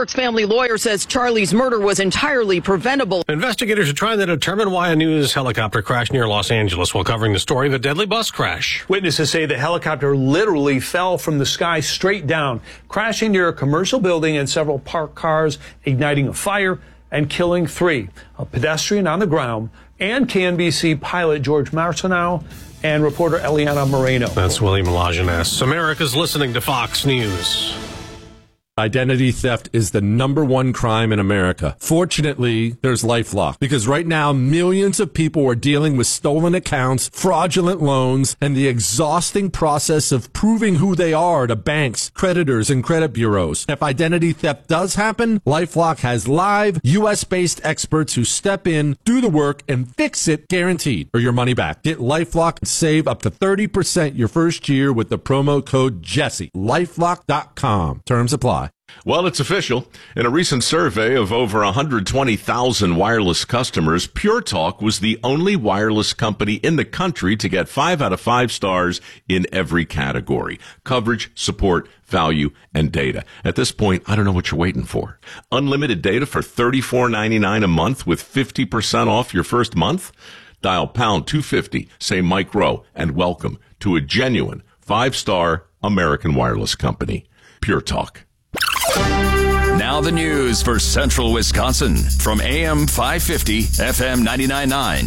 Burke's family lawyer says Charlie's murder was entirely preventable. Investigators are trying to determine why a news helicopter crashed near Los Angeles while covering the story of the deadly bus crash. Witnesses say the helicopter literally fell from the sky straight down, crashing near a commercial building and several parked cars, igniting a fire and killing 3. A pedestrian on the ground and KNBC pilot George Marciano and reporter Eliana Moreno. That's William Lajeunesse. America's listening to Fox News. Identity theft is the number one crime in America. Fortunately, there's LifeLock, because right now millions of people are dealing with stolen accounts, fraudulent loans, and the exhausting process of proving who they are to banks, creditors, and credit bureaus. If identity theft does happen, LifeLock has live, U.S.-based experts who step in, do the work, and fix it guaranteed, or your money back. Get LifeLock and save up to 30% your first year with the promo code Jesse. LifeLock.com. Terms apply. Well, it's official. In a recent survey of over 120,000 wireless customers, Pure Talk was the only wireless company in the country to get 5 out of 5 stars in every category: coverage, support, value, and data. At this point, I don't know what you're waiting for. Unlimited data for $34.99 a month with 50% off your first month? Dial pound 250, say Mike Rowe, and welcome to a genuine 5-star American wireless company. Pure Talk. Now the news for Central Wisconsin from AM 550, FM 99.9,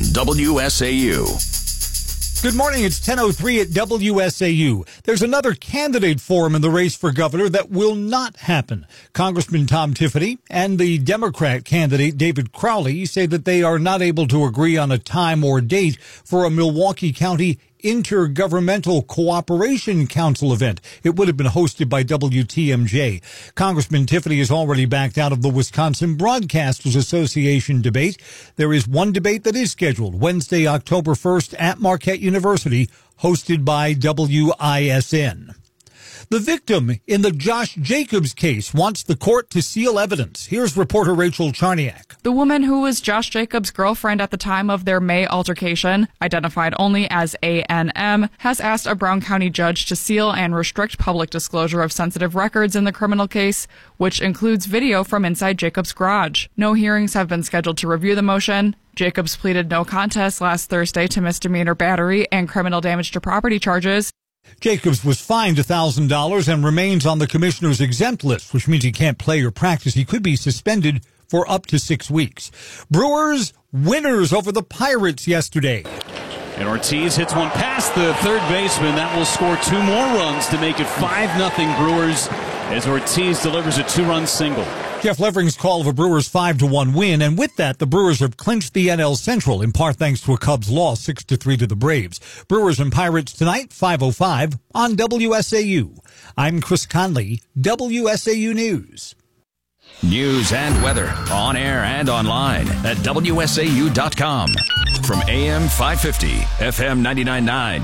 WSAU. Good morning. It's 10:03 at WSAU. There's another candidate forum in the race for governor that will not happen. Congressman Tom Tiffany and the Democrat candidate David Crowley say that they are not able to agree on a time or date for a Milwaukee County Intergovernmental Cooperation Council event. It would have been hosted by WTMJ. Congressman Tiffany has already backed out of the Wisconsin Broadcasters Association debate. There is one debate that is scheduled Wednesday, October 1st at Marquette University, hosted by WISN. The victim in the Josh Jacobs case wants the court to seal evidence. Here's reporter Rachel Charniak. The woman who was Josh Jacobs' girlfriend at the time of their May altercation, identified only as ANM, has asked a Brown County judge to seal and restrict public disclosure of sensitive records in the criminal case, which includes video from inside Jacobs' garage. No hearings have been scheduled to review the motion. Jacobs pleaded no contest last Thursday to misdemeanor battery and criminal damage to property charges. Jacobs was fined $1,000 and remains on the commissioner's exempt list, which means he can't play or practice. He could be suspended for up to 6 weeks. Brewers winners over the Pirates yesterday. And Ortiz hits one past the third baseman. That will score 2 more runs to make it 5-0 Brewers as Ortiz delivers a 2-run single. Jeff Levering's call of a Brewers 5-1 win, and with that, the Brewers have clinched the NL Central, in part thanks to a Cubs loss 6-3 to the Braves. Brewers and Pirates tonight, 5:05 on WSAU. I'm Chris Conley, WSAU News. News and weather on air and online at WSAU.com. From AM 550, FM 99.9,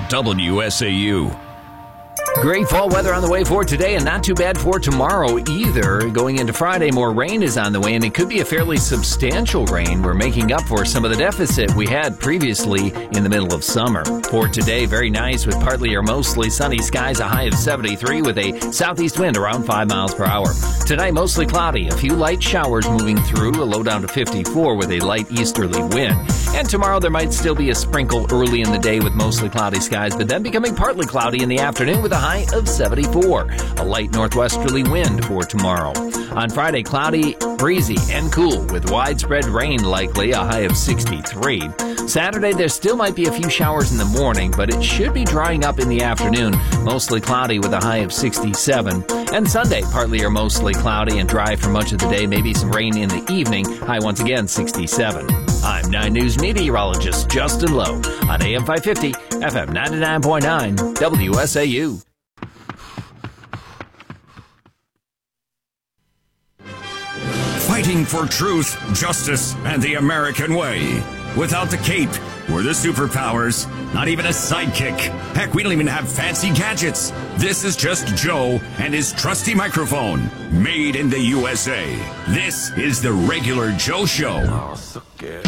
WSAU. Great fall weather on the way for today, and not too bad for tomorrow either. Going into Friday, more rain is on the way, and it could be a fairly substantial rain. We're making up for some of the deficit we had previously in the middle of summer. For today, very nice with partly or mostly sunny skies, a high of 73 with a southeast wind around 5 miles per hour. Tonight, mostly cloudy, a few light showers moving through, a low down to 54 with a light easterly wind. And tomorrow, there might still be a sprinkle early in the day with mostly cloudy skies, but then becoming partly cloudy in the afternoon with a high of 74. A light northwesterly wind for tomorrow. On Friday, cloudy, breezy, and cool with widespread rain likely, a high of 63. Saturday, there still might be a few showers in the morning, but it should be drying up in the afternoon, mostly cloudy with a high of 67. And Sunday, partly or mostly cloudy and dry for much of the day, maybe some rain in the evening, high once again 67. I'm 9 News meteorologist Justin Lowe on AM 550, FM 99.9, WSAU. Fighting for truth, justice, and the American way. Without the cape or the superpowers, not even a sidekick. Heck, we don't even have fancy gadgets. This is just Joe and his trusty microphone, made in the USA. This is the Regular Joe Show. Oh, so good.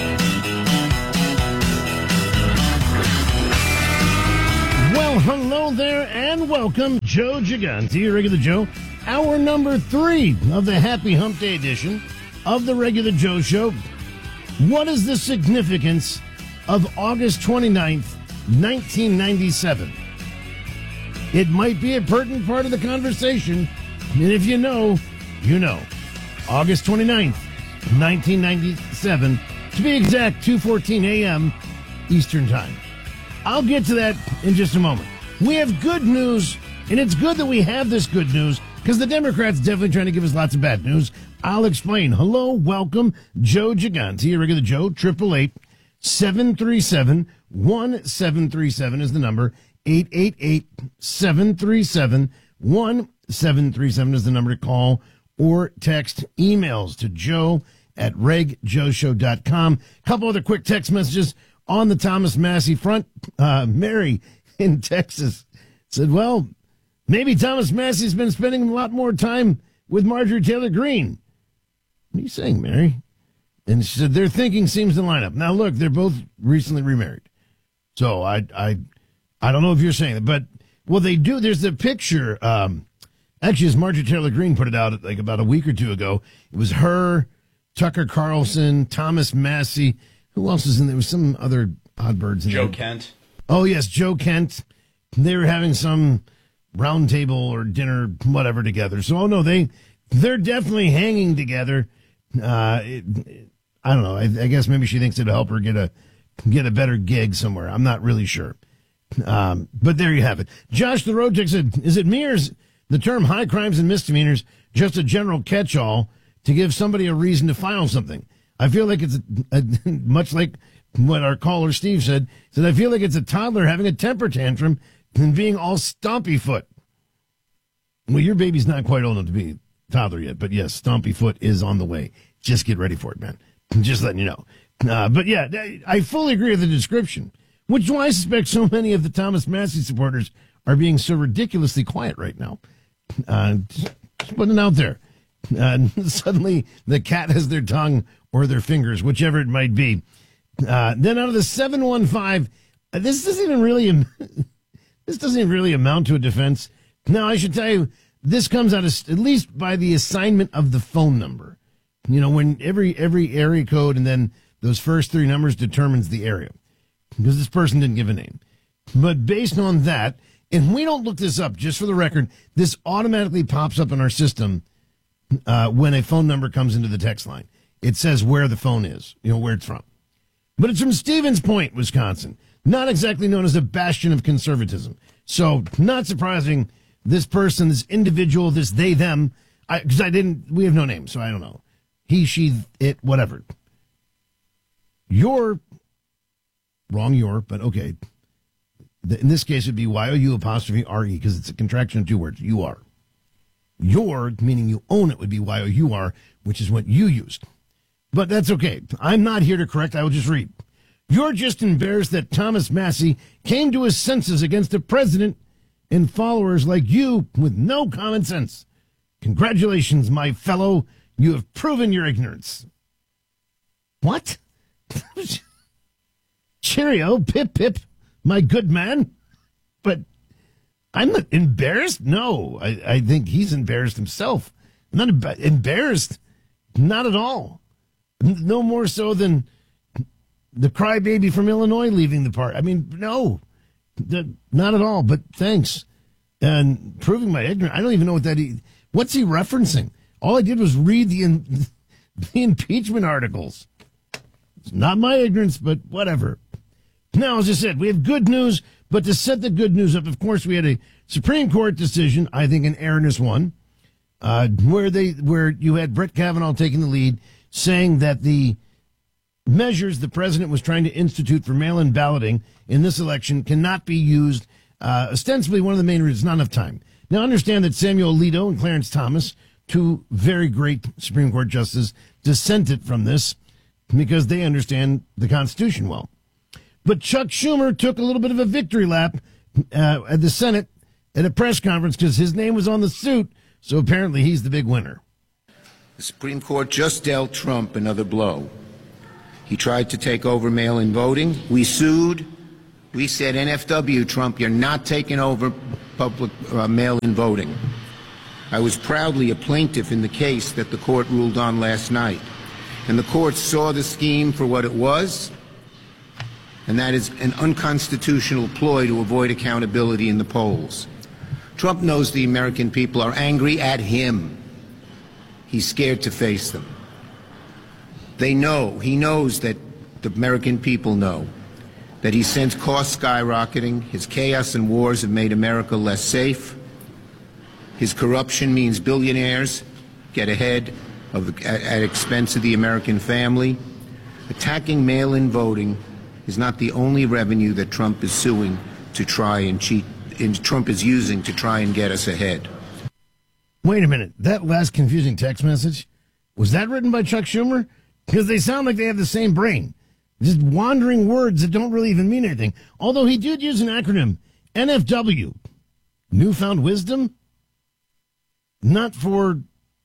Well, hello there, and welcome, Joe Gigante, Regular Joe. Hour number 3 of the Happy Hump Day edition of the Regular Joe Show. What is the significance of August 29th, 1997? It might be a pertinent part of the conversation, and if you know, you know. August 29th, 1997, to be exact, 2:14 a.m. Eastern Time. I'll get to that in just a moment. We have good news, and it's good that we have this good news, because the Democrats definitely trying to give us lots of bad news. I'll explain. Hello, welcome, Joe Gigante, Regular Joe, 888-737-1737 is the number. 888-737-1737 is the number to call or text. Emails to joe@regjoeshow.com. Couple other quick text messages on the Thomas Massie front. Mary in Texas said, well, maybe Thomas Massie's been spending a lot more time with Marjorie Taylor Greene. What are you saying, Mary? And she said, their thinking seems to line up. Now, look, they're both recently remarried. So I don't know if you're saying that, but well, they do. There's the picture. Actually, as Marjorie Taylor Greene put it out like about a week or two ago, it was her, Tucker Carlson, Thomas Massie. Who else is in there? There was some other odd birds in there. Joe Kent. Oh, yes, Joe Kent. They were having some round table or dinner, whatever, together. So, they're definitely hanging together. I don't know. I guess maybe she thinks it'll help her get a better gig somewhere. I'm not really sure. But there you have it. Josh the Road Chick said, is it me or is the term high crimes and misdemeanors just a general catch-all to give somebody a reason to file something? I feel like it's much like what our caller Steve said, I feel like it's a toddler having a temper tantrum and being all stompy foot. Well, your baby's not quite old enough to be a toddler yet, but yes, stompy foot is on the way. Just get ready for it, man. Just letting you know. But yeah, I fully agree with the description, which is why I suspect so many of the Thomas Massie supporters are being so ridiculously quiet right now. Just putting it out there. Suddenly, the cat has their tongue or their fingers, whichever it might be. Then out of the 715, this doesn't even really amount to a defense. Now, I should tell you, this comes out of, at least by the assignment of the phone number. You know, when every area code and then those first 3 numbers determines the area. Because this person didn't give a name. But based on that, and we don't look this up, just for the record, this automatically pops up in our system when a phone number comes into the text line. It says where the phone is, where it's from. But it's from Stevens Point, Wisconsin. Not exactly known as a bastion of conservatism. So, not surprising, this person, this individual, this they, them, because we have no name, so I don't know. He, she, it, whatever. But okay. In this case, it would be Y-O-U''RE, because it's a contraction of 2 words. You are. Your, meaning you own it, would be Y-O-U-R, which is what you used. But that's okay. I'm not here to correct. I will just read. You're just embarrassed that Thomas Massie came to his senses against a president and followers like you with no common sense. Congratulations, my fellow. You have proven your ignorance. What? Cheerio, pip, pip, my good man. But I'm not embarrassed? No, I think he's embarrassed himself. I'm not embarrassed. Not at all. No more so than the crybaby from Illinois leaving the party. I mean, no, not at all, but thanks. And proving my ignorance. I don't even know what's he referencing? All I did was read the impeachment articles. It's not my ignorance, but whatever. Now, as I said, we have good news, but to set the good news up, of course, we had a Supreme Court decision, I think an erroneous one, where you had Brett Kavanaugh taking the lead, saying that the measures the president was trying to institute for mail-in balloting in this election cannot be used. Ostensibly, one of the main reasons, not enough time. Now, understand that Samuel Alito and Clarence Thomas, 2 very great Supreme Court justices, dissented from this because they understand the Constitution well. But Chuck Schumer took a little bit of a victory lap at the Senate at a press conference because his name was on the suit, so apparently he's the big winner. The Supreme Court just dealt Trump another blow. He tried to take over mail-in voting. We sued. We said, NFW, Trump, you're not taking over public mail-in voting. I was proudly a plaintiff in the case that the court ruled on last night. And the court saw the scheme for what it was, and that is an unconstitutional ploy to avoid accountability in the polls. Trump knows the American people are angry at him. He's scared to face them. They know, he knows that the American people know that he sends costs skyrocketing, his chaos and wars have made America less safe, his corruption means billionaires get ahead at expense of the American family. Attacking mail-in voting is not the only revenue that Trump is suing to try and cheat, and Trump is using to try and get us ahead. Wait a minute. That last confusing text message, was that written by Chuck Schumer? Because they sound like they have the same brain. Just wandering words that don't really even mean anything. Although he did use an acronym, NFW, Newfound Wisdom, known for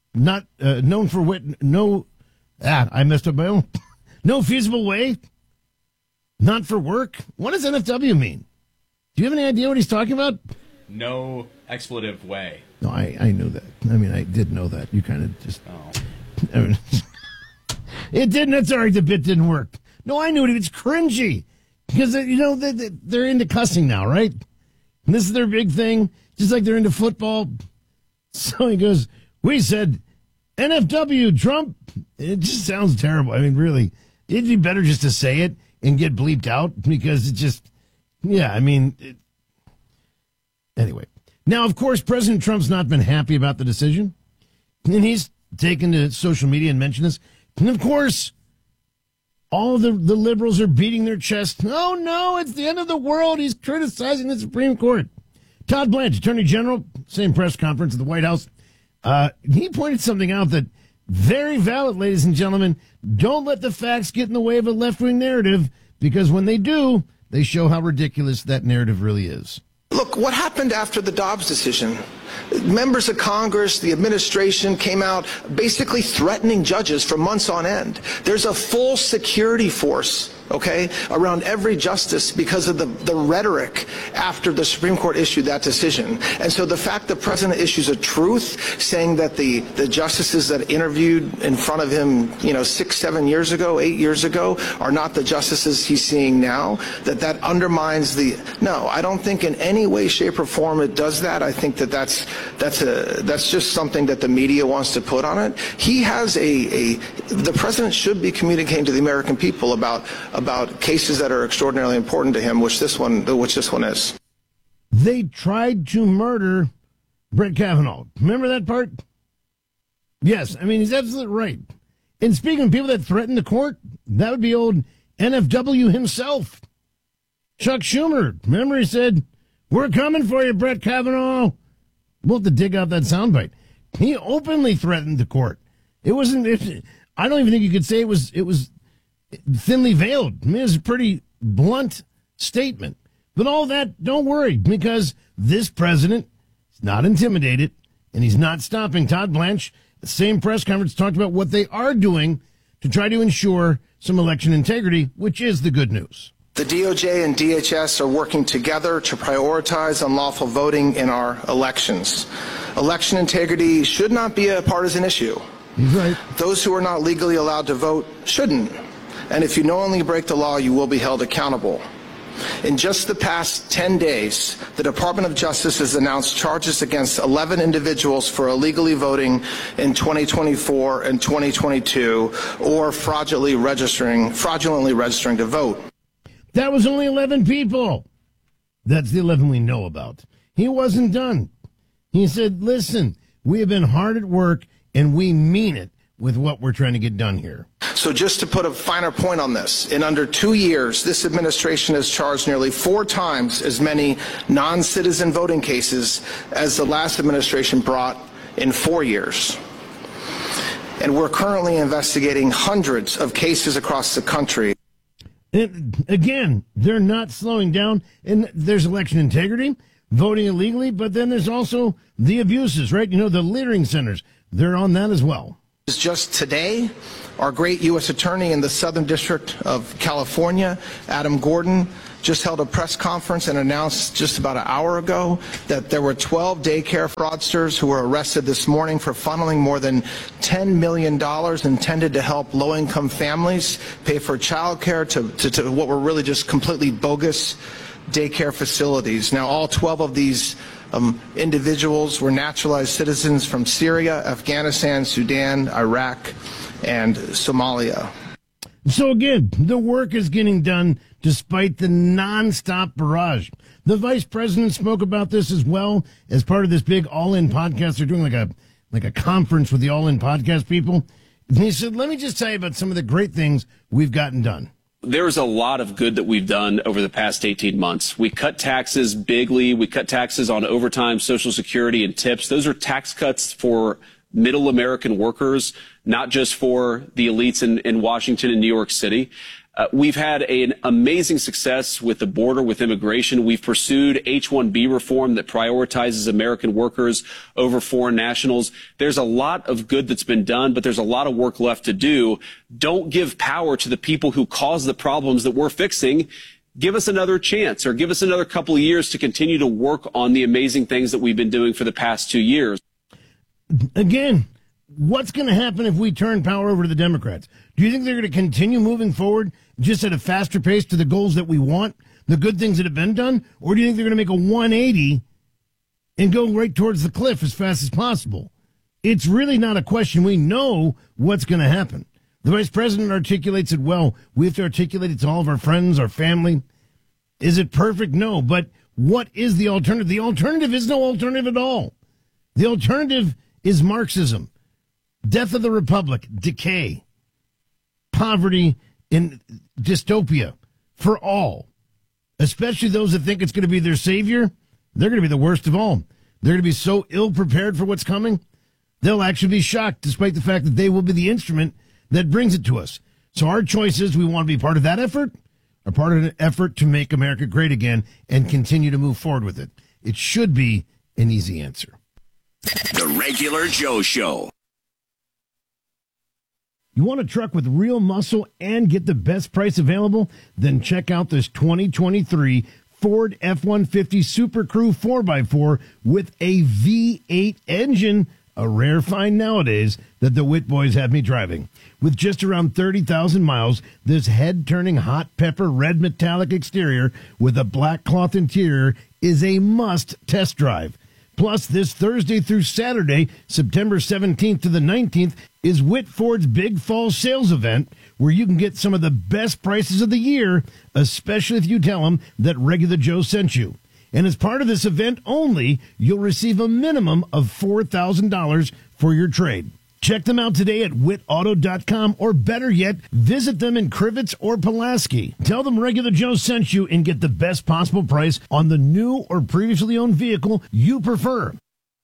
I messed up my own. No feasible way, not for work. What does NFW mean? Do you have any idea what he's talking about? No expletive way. No, I knew that. I mean, I did know that. You kind of just... Oh. I mean, it didn't. That's all right. The bit didn't work. No, I knew it. It's cringy. Because, they're into cussing now, right? And this is their big thing. Just like they're into football. So he goes, we said, NFW, Trump. It just sounds terrible. I mean, really. It'd be better just to say it and get bleeped out. Because it just, anyway. Now, of course, President Trump's not been happy about the decision. And he's taken to social media and mentioned this. And, of course, all the liberals are beating their chest. Oh, no, it's the end of the world. He's criticizing the Supreme Court. Todd Blanche, Attorney General, same press conference at the White House. He pointed something out that very valid, ladies and gentlemen. Don't let the facts get in the way of a left-wing narrative, because when they do, they show how ridiculous that narrative really is. Look, what happened after the Dobbs decision? Members of Congress, the administration came out basically threatening judges for months on end. There's a full security force, around every justice because of the rhetoric after the Supreme Court issued that decision. And so the fact the president issues a truth saying that the justices that interviewed in front of him, 6, 7 years ago, 8 years ago, are not the justices he's seeing now, that undermines no, I don't think in any way, shape, or form it does that. I think that's just something that the media wants to put on it. He has the president should be communicating to the American people about cases that are extraordinarily important to him, which this one is. They tried to murder Brett Kavanaugh. Remember that part? Yes, I mean, he's absolutely right. And speaking of people that threaten the court, that would be old NFW himself. Chuck Schumer. Remember he said, we're coming for you, Brett Kavanaugh. We'll have to dig out that soundbite. He openly threatened the court. It wasn't, I don't even think you could say it was thinly veiled. I mean, it's a pretty blunt statement. But all that, don't worry, because this president is not intimidated, and he's not stopping. Todd Blanche, the same press conference, talked about what they are doing to try to ensure some election integrity, which is the good news. The DOJ and DHS are working together to prioritize unlawful voting in our elections. Election integrity should not be a partisan issue. He's right. Those who are not legally allowed to vote shouldn't. And if you knowingly break the law, you will be held accountable. In just the past 10 days, the Department of Justice has announced charges against 11 individuals for illegally voting in 2024 and 2022 or fraudulently registering to vote. That was only 11 people. That's the 11 we know about. He wasn't done. He said, listen, we have been hard at work, and we mean it with what we're trying to get done here. So just to put a finer point on this, in under 2 years, this administration has charged nearly 4 times as many non-citizen voting cases as the last administration brought in 4 years. And we're currently investigating hundreds of cases across the country. And again, they're not slowing down. And there's election integrity, voting illegally, but then there's also the abuses, right? The littering centers. They're on that as well. Just today, our great U.S. Attorney in the Southern District of California, Adam Gordon, just held a press conference and announced just about an hour ago that there were 12 daycare fraudsters who were arrested this morning for funneling more than $10 million intended to help low-income families pay for child care to what were really just completely bogus daycare facilities. Now, all 12 of these individuals were naturalized citizens from Syria, Afghanistan, Sudan, Iraq, and Somalia. So again, the work is getting done despite the nonstop barrage. The vice president spoke about this as well as part of this big All-In podcast. They're doing like a conference with the All-In podcast people. And he said, let me just tell you about some of the great things we've gotten done. There's a lot of good that we've done over the past 18 months. We cut taxes bigly. We cut taxes on overtime, Social Security, and tips. Those are tax cuts for middle American workers, not just for the elites in Washington and New York City. We've had an amazing success with the border, with immigration. We've pursued H-1B reform that prioritizes American workers over foreign nationals. There's a lot of good that's been done, but there's a lot of work left to do. Don't give power to the people who cause the problems that we're fixing. Give us another chance, or give us another couple of years to continue to work on the amazing things that we've been doing for the past 2 years. Again, what's going to happen if we turn power over to the Democrats? Do you think they're going to continue moving forward just at a faster pace to the goals that we want, the good things that have been done? Or do you think they're going to make a 180 and go right towards the cliff as fast as possible? It's really not a question. We know what's going to happen. The vice president articulates it well. We have to articulate it to all of our friends, our family. Is it perfect? No. But what is the alternative? The alternative is no alternative at all. The alternative is Marxism, death of the republic, decay, poverty, and dystopia for all, especially those that think it's going to be their savior. They're going to be the worst of all. They're going to be so ill prepared for what's coming, they'll actually be shocked, despite the fact that they will be the instrument that brings it to us. So our choice is, we want to be part of that effort, or part of an effort to make America great again and continue to move forward with it. It should be an easy answer. The Regular Joe Show. You want a truck with real muscle and get the best price available? Then check out this 2023 Ford F-150 Super Crew 4x4 with a V8 engine, a rare find nowadays that the Witt boys have me driving. With just around 30,000 miles, this head-turning hot pepper red metallic exterior with a black cloth interior is a must test drive. Plus, this Thursday through Saturday, September 17th to the 19th, is Witt Ford's Big Fall Sales Event, where you can get some of the best prices of the year, especially if you tell them that Regular Joe sent you. And as part of this event only, you'll receive a minimum of $4,000 for your trade. Check them out today at wittauto.com, or better yet, visit them in Crivets or Pulaski. Tell them Regular Joe sent you and get the best possible price on the new or previously owned vehicle you prefer.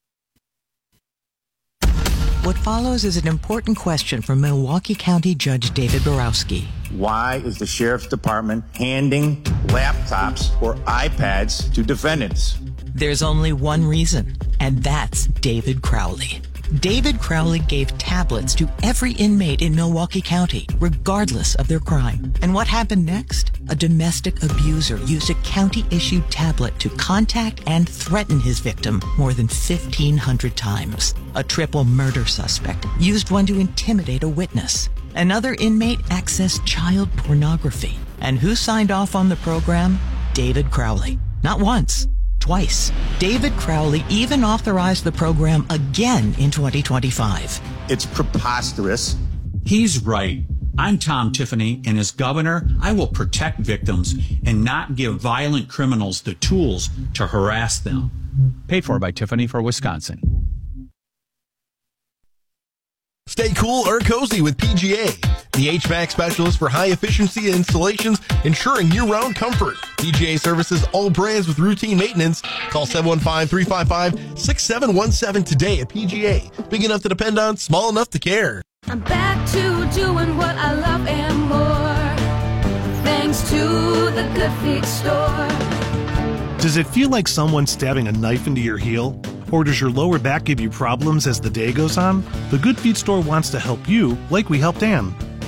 What follows is an important question from Milwaukee County Judge David Borowski. Why is the Sheriff's Department handing laptops or iPads to defendants? There's only one reason, and that's David Crowley. David Crowley gave tablets to every inmate in Milwaukee County, regardless of their crime. And what happened next? A domestic abuser used a county-issued tablet to contact and threaten his victim more than 1,500 times. A triple murder suspect used one to intimidate a witness. Another inmate accessed child pornography. And who signed off on the program? David Crowley. Not once. Twice. David Crowley even authorized the program again in 2025. It's preposterous. He's right. I'm Tom Tiffany, and as governor, I will protect victims and not give violent criminals the tools to harass them. Paid for by Tiffany for Wisconsin. Stay cool or cozy with PGA, the HVAC specialist for high-efficiency installations, ensuring year-round comfort. PGA services all brands with routine maintenance. Call 715-355-6717 today at PGA. Big enough to depend on, small enough to care. I'm back to doing what I love and more, thanks to the Good Feet store. Does it feel like someone's stabbing a knife into your heel? Or does your lower back give you problems as the day goes on? The Good Feet store wants to help you like we helped Ann.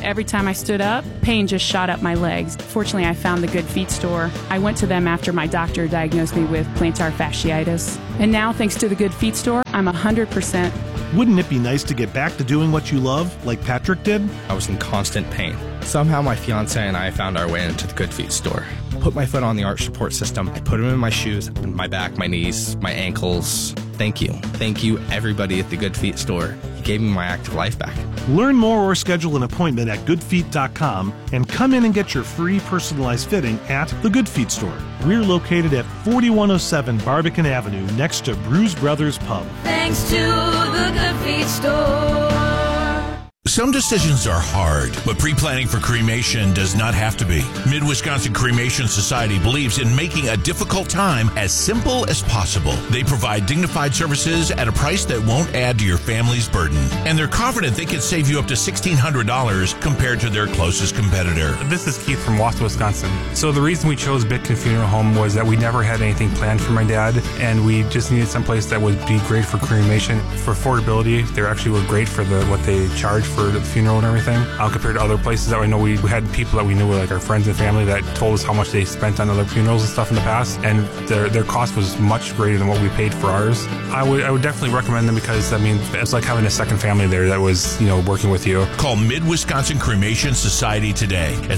Every time I stood up, pain just shot up my legs. Fortunately, I found the Good Feet store. I went to them after my doctor diagnosed me with plantar fasciitis. And now, thanks to the Good Feet store, I'm 100%. Wouldn't it be nice to get back to doing what you love, like Patrick did? I was in constant pain. Somehow my fiance and I found our way into the Good Feet store. Put my foot on the arch support system. I put them in my shoes, my back, my knees, my ankles. Thank you. Thank you, everybody at the Good Feet store. You gave me my active life back. Learn more or schedule an appointment at goodfeet.com and come in and get your free personalized fitting at the Good Feet store. We're located at 4107 Barbican Avenue next to Bruise Brothers Pub. Thanks to the Good Feet store. Some decisions are hard, but pre-planning for cremation does not have to be. Mid-Wisconsin Cremation Society believes in making a difficult time as simple as possible. They provide dignified services at a price that won't add to your family's burden. And they're confident they can save you up to $1,600 compared to their closest competitor. This is Keith from Wausau, Wisconsin. So the reason we chose Bitkin Funeral Home was that we never had anything planned for my dad, and we just needed someplace that would be great for cremation. For affordability, they actually were great for what they charge for the funeral and everything, compared to other places that we know. We had people that we knew, like our friends and family, that told us how much they spent on other funerals and stuff in the past, and their cost was much greater than what we paid for ours. I would definitely recommend them because, I mean, it's like having a second family there that was, working with you. Call Mid-Wisconsin Cremation Society today at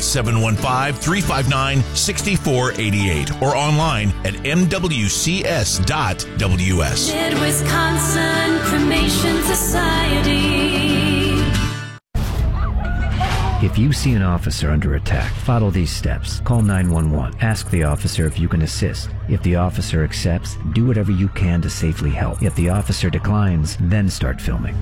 715-359-6488 or online at mwcs.ws. Mid-Wisconsin Cremation Society. If you see an officer under attack, follow these steps. Call 911. Ask the officer if you can assist. If the officer accepts, do whatever you can to safely help. If the officer declines, then start filming.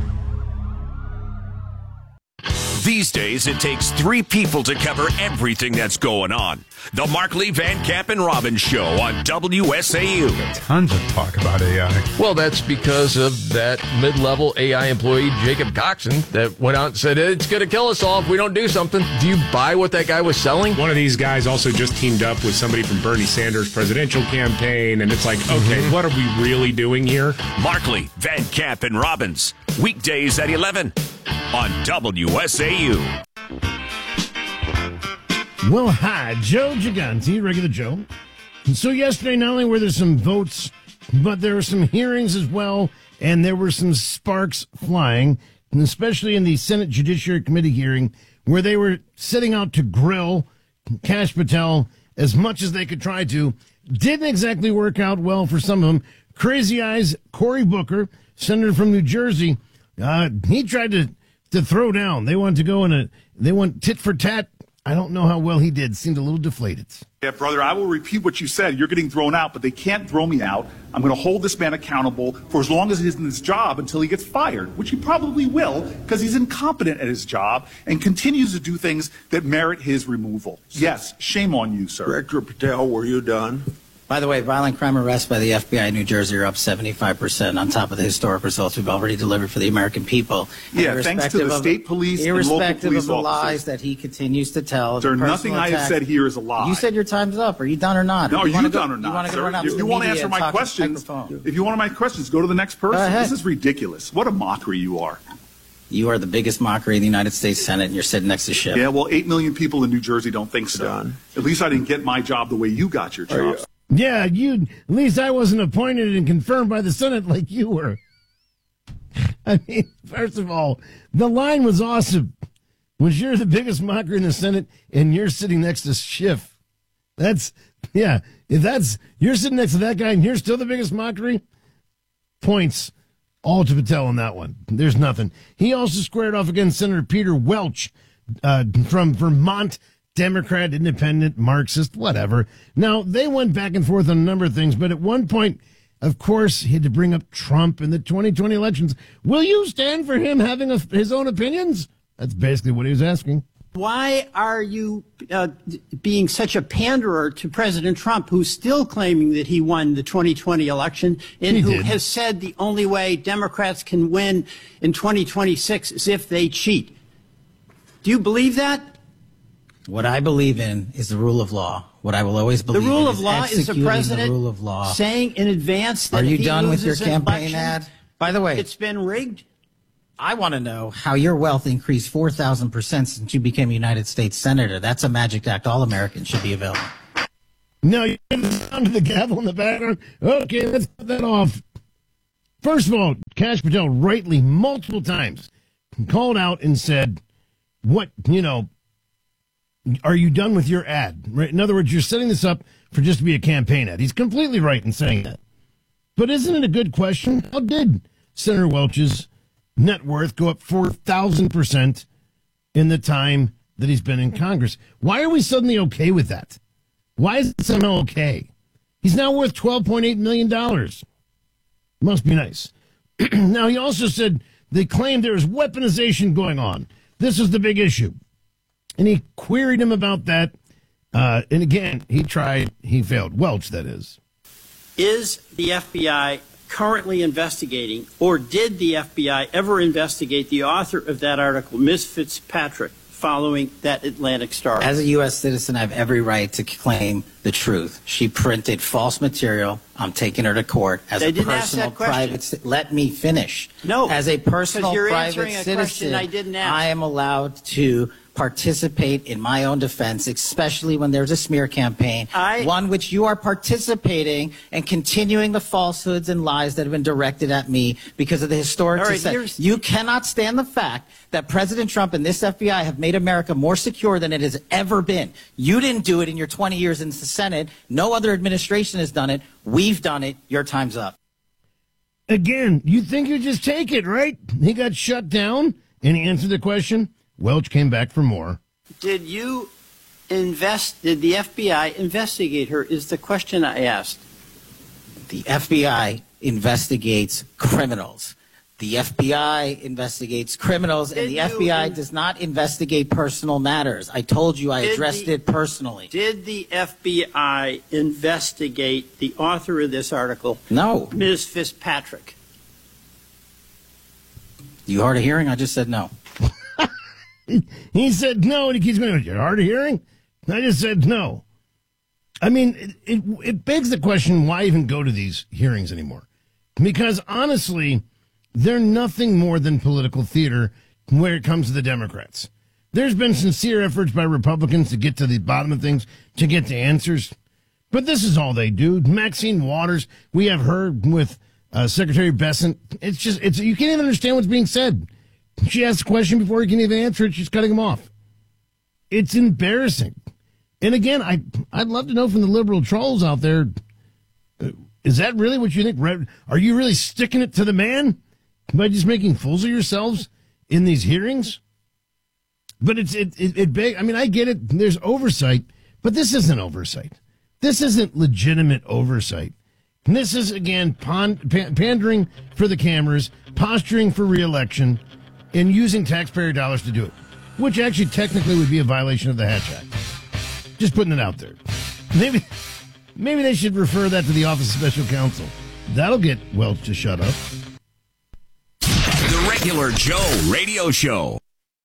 These days, it takes 3 people to cover everything that's going on. The Markley, Van Camp, and Robbins Show on WSAU. Tons of talk about AI. Well, that's because of that mid-level AI employee, Jacob Coxon, that went out and said, it's going to kill us all if we don't do something. Do you buy what that guy was selling? One of these guys also just teamed up with somebody from Bernie Sanders' presidential campaign, and it's like, okay, what are we really doing here? Markley, Van Camp, and Robbins. Weekdays at 11 on WSAU. Well, hi, Joe Gigante, regular Joe. And so yesterday, not only were there some votes, but there were some hearings as well, and there were some sparks flying, and especially in the Senate Judiciary Committee hearing, where they were setting out to grill Kash Patel as much as they could try to. Didn't exactly work out well for some of them. Crazy Eyes, Cory Booker, senator from New Jersey, he tried to throw down. They wanted to go they went tit for tat. I don't know how well he did. Seemed a little deflated. Yeah, brother, I will repeat what you said. You're getting thrown out, but they can't throw me out. I'm going to hold this man accountable for as long as he's in his job until he gets fired, which he probably will because he's incompetent at his job and continues to do things that merit his removal. Yes, shame on you, sir. Director Patel, were you done? By the way, violent crime arrests by the FBI in New Jersey are up 75% on top of the historic results we've already delivered for the American people. Yeah, thanks to the state police and local police irrespective of the officers. Lies that he continues to tell. Sir, nothing I have said here is a lie. You said your time's up. Are you done or not? No, are you done or You not, want to go run out sir? to If the you want to media answer and my talk to questions, the microphone? if you want my questions, go to the next person. Go ahead. This is ridiculous. What a mockery you are. You are the biggest mockery in the United States Senate, and you're sitting next to Schiff. Yeah, well, 8 million people in New Jersey don't think so. At least I didn't get my job the way you got your job. Yeah, at least I wasn't appointed and confirmed by the Senate like you were. I mean, first of all, the line was awesome. When you're the biggest mocker in the Senate and you're sitting next to Schiff. You're sitting next to that guy and you're still the biggest mockery, points all to Patel on that one. There's nothing. He also squared off against Senator Peter Welch from Vermont, Democrat, independent, Marxist, whatever. Now, they went back and forth on a number of things, but at one point, of course, he had to bring up Trump in the 2020 elections. Will you stand for him having his own opinions? That's basically what he was asking. Why are you being such a panderer to President Trump, who's still claiming that he won the 2020 election and who has said the only way Democrats can win in 2026 is if they cheat? Do you believe that? What I believe in is the rule of law. What I will always believe in the rule is of law is the president rule of law. saying in advance that Are you he done with your loses campaign election, ad? By the way, it's been rigged. I want to know how your wealth increased 4,000% since you became a United States Senator. That's a magic act all Americans should be available. No, you get the sound of the gavel in the background. Okay, let's cut that off. First of all, Kash Patel rightly multiple times called out and said, what, are you done with your ad? Right? In other words, you're setting this up for just to be a campaign ad. He's completely right in saying that. But isn't it a good question? How did Senator Welch's net worth go up 4,000% in the time that he's been in Congress? Why are we suddenly okay with that? Why is it somehow okay? He's now worth $12.8 million. Must be nice. Now, he also said they claimed there was weaponization going on. This is the big issue. And he queried him about that. And again, he failed. Welch, that is. Is the FBI currently investigating, or did the FBI ever investigate the author of that article, Ms. Fitzpatrick, following that Atlantic Star? As a U.S. citizen, I have every right to claim the truth. She printed false material. I'm taking her to court as a personal private. Let me finish. No, as a personal private citizen, I didn't ask. I am allowed to participate in my own defense, especially when there's a smear campaign, one which you are participating and continuing the falsehoods and lies that have been directed at me because of the historic success. You cannot stand the fact that President Trump and this FBI have made America more secure than it has ever been. You didn't do it in your 20 years in the Senate. No other administration has done it. We've done it. Your time's up. Again, you think you just take it, right? He got shut down and he answered the question. Welch came back for more. Did the FBI investigate her, is the question I asked. The FBI investigates criminals. The FBI investigates criminals, and the FBI does not investigate personal matters. I told you I addressed it personally. Did the FBI investigate the author of this article? No. Ms. Fitzpatrick. You hard of hearing? I just said no. He said no, and he keeps going, you're hard of hearing? I just said no. I mean, it begs the question, why even go to these hearings anymore? Because honestly, they're nothing more than political theater where it comes to the Democrats. There's been sincere efforts by Republicans to get to the bottom of things, to get to answers. But this is all they do. Maxine Waters, we have her with Secretary Bessent. You can't even understand what's being said. She asks a question before he can even answer it. She's cutting him off. It's embarrassing. And again, I'd love to know from the liberal trolls out there, is that really what you think? Are you really sticking it to the man by just making fools of yourselves in these hearings? But it big. I mean, I get it. There's oversight, but this isn't oversight. This isn't legitimate oversight. And this is, again, pandering for the cameras, posturing for re-election, and using taxpayer dollars to do it, which actually technically would be a violation of the Hatch Act. Just putting it out there. Maybe they should refer that to the Office of Special Counsel. That'll get Welch to shut up. The Regular Joe Radio Show.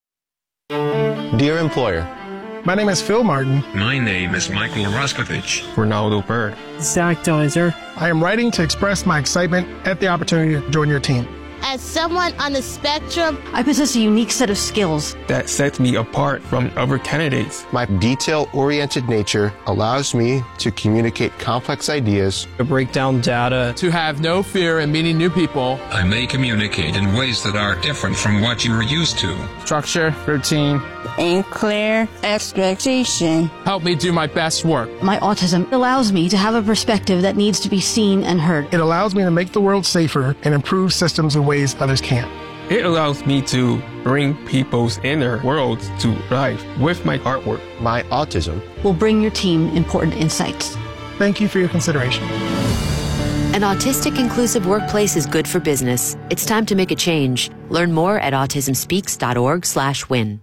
Dear employer, my name is Phil Martin. My name is Michael Roskovich. Ronaldo Bird. Zach Dozer. I am writing to express my excitement at the opportunity to join your team. As someone on the spectrum, I possess a unique set of skills that sets me apart from other candidates. My detail-oriented nature allows me to communicate complex ideas, to break down data, to have no fear in meeting new people. I may communicate in ways that are different from what you are used to. Structure, routine, and clear expectation. Help me do my best work. My autism allows me to have a perspective that needs to be seen and heard. It allows me to make the world safer and improve systems in ways others can't. It allows me to bring people's inner worlds to life with my artwork. My autism will bring your team important insights. Thank you for your consideration. An autistic inclusive workplace is good for business. It's time to make a change. Learn more at autismspeaks.org/win.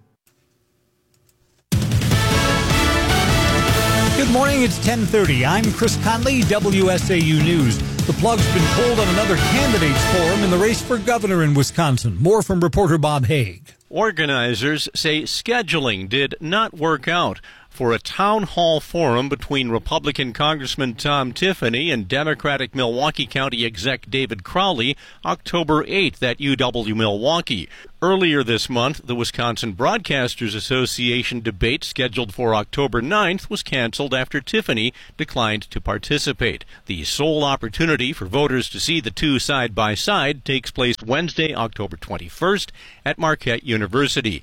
Good morning, it's 10:30. I'm Chris Conley, WSAU News. The plug's been pulled on another candidates forum in the race for governor in Wisconsin. More from reporter Bob Haig. Organizers say scheduling did not work out for a town hall forum between Republican Congressman Tom Tiffany and Democratic Milwaukee County Exec David Crowley October 8th at UW Milwaukee. Earlier this month, the Wisconsin Broadcasters Association debate scheduled for October 9th was canceled after Tiffany declined to participate. The sole opportunity for voters to see the two side by side takes place Wednesday, October 21st at Marquette University.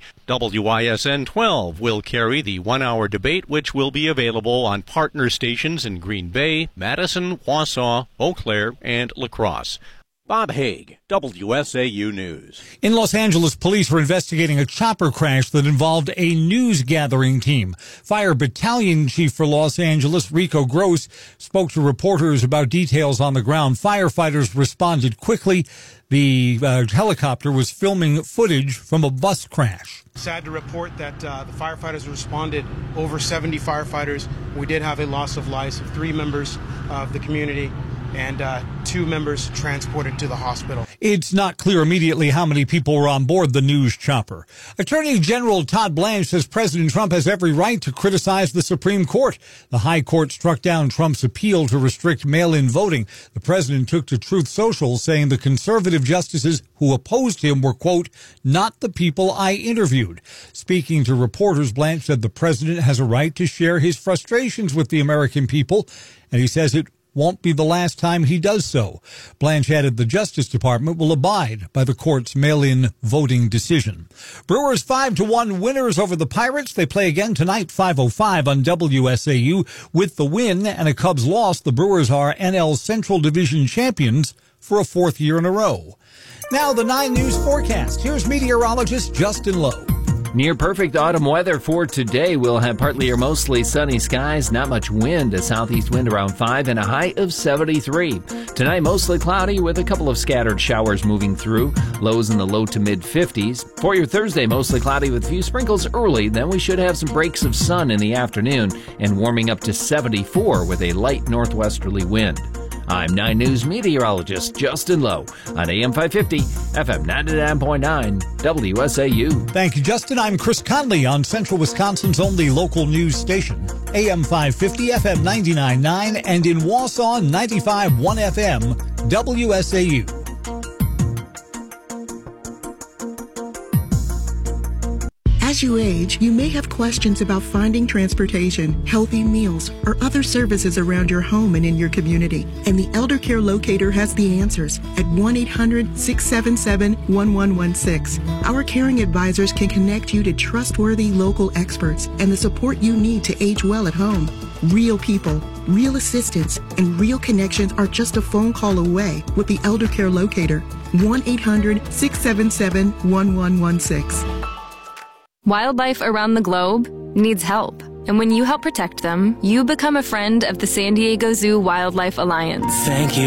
WISN 12 will carry the 1-hour debate, which will be available on partner stations in Green Bay, Madison, Wausau, Eau Claire, and La Crosse. Bob Haig, WSAU News. In Los Angeles, police were investigating a chopper crash that involved a news-gathering team. Fire Battalion Chief for Los Angeles, Rico Gross, spoke to reporters about details on the ground. Firefighters responded quickly. The helicopter was filming footage from a bus crash. Sad to report that the firefighters responded, over 70 firefighters. We did have a loss of lives of 3 members of the community and 2 members transported to the hospital. It's not clear immediately how many people were on board the news chopper. Attorney General Todd Blanche says President Trump has every right to criticize the Supreme Court. The High Court struck down Trump's appeal to restrict mail-in voting. The president took to Truth Social, saying the conservative justices who opposed him were, quote, not the people I interviewed. Speaking to reporters, Blanche said the president has a right to share his frustrations with the American people, and he says it won't be the last time he does so. Blanche added the Justice Department will abide by the court's mail-in voting decision. Brewers 5-1 winners over the Pirates. They play again tonight, 5:05 on WSAU. With the win and a Cubs loss, the Brewers are NL Central Division champions for a 4th year in a row. Now the 9 News forecast. Here's meteorologist Justin Lowe. Near perfect autumn weather for today. We'll have partly or mostly sunny skies, not much wind, a southeast wind around 5 and a high of 73. Tonight mostly cloudy with a couple of scattered showers moving through, lows in the low to mid 50s. For your Thursday, mostly cloudy with a few sprinkles early, then we should have some breaks of sun in the afternoon and warming up to 74 with a light northwesterly wind. I'm 9 News meteorologist Justin Lowe on AM 550, FM 99.9, WSAU. Thank you, Justin. I'm Chris Conley on Central Wisconsin's only local news station, AM 550, FM 99.9, and in Wausau, 95.1 FM, WSAU. As you age, you may have questions about finding transportation, healthy meals, or other services around your home and in your community. And the Elder Care Locator has the answers at 1-800-677-1116. Our caring advisors can connect you to trustworthy local experts and the support you need to age well at home. Real people, real assistance, and real connections are just a phone call away with the Elder Care Locator. 1-800-677-1116. Wildlife around the globe needs help. And when you help protect them, you become a friend of the San Diego Zoo Wildlife Alliance. Thank you.